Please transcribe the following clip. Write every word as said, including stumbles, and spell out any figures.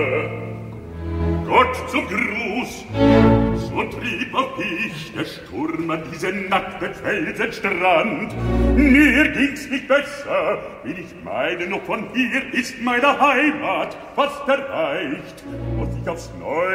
Gott zum Gruß, so trieb auch ich der Sturm an diesen nackten Felsenstrand. Mir ging's nicht besser, will ich meine, nur von hier ist meine Heimat fast erreicht, und ich aufs Neue